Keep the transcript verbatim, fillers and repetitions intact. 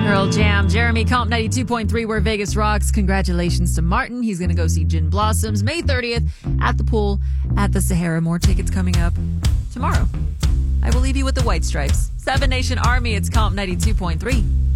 Pearl Jam. Jeremy, Comp ninety-two point three, where Vegas rocks. Congratulations to Martin. He's going to go see Gin Blossoms May thirtieth at the pool at the Sahara. More tickets coming up tomorrow. I will leave you with the White Stripes. Seven Nation Army, it's Comp ninety-two point three.